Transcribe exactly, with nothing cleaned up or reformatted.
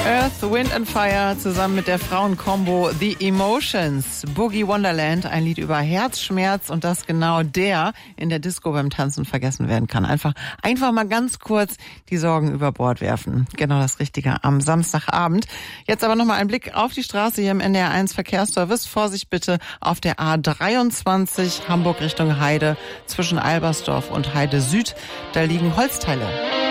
Earth, Wind and Fire zusammen mit der Frauenkombo The Emotions. Boogie Wonderland, ein Lied über Herzschmerz und dass genau der in der Disco beim Tanzen vergessen werden kann. Einfach, einfach mal ganz kurz die Sorgen über Bord werfen. Genau das Richtige am Samstagabend. Jetzt aber nochmal ein Blick auf die Straße hier im N D R eins Verkehrsservice. Vorsicht bitte auf der A dreiundzwanzig Hamburg Richtung Heide zwischen Albersdorf und Heide Süd. Da liegen Holzteile.